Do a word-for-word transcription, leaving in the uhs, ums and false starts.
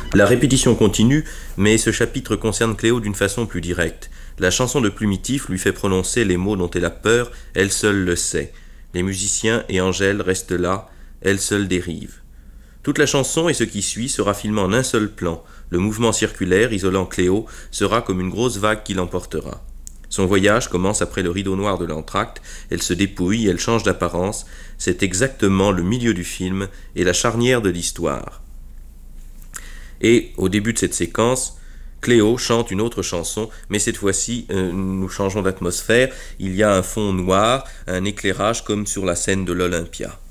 La répétition continue, mais ce chapitre concerne Cléo d'une façon plus directe. La chanson de Plumitif lui fait prononcer les mots dont elle a peur, elle seule le sait. Les musiciens et Angèle restent là, elle seule dérive. Toute la chanson et ce qui suit sera filmé en un seul plan. Le mouvement circulaire, isolant Cléo, sera comme une grosse vague qui l'emportera. Son voyage commence après le rideau noir de l'entracte, elle se dépouille, elle change d'apparence, c'est exactement le milieu du film et la charnière de l'histoire. Et au début de cette séquence, Cléo chante une autre chanson, mais cette fois-ci, euh, nous changeons d'atmosphère, il y a un fond noir, un éclairage comme sur la scène de l'Olympia.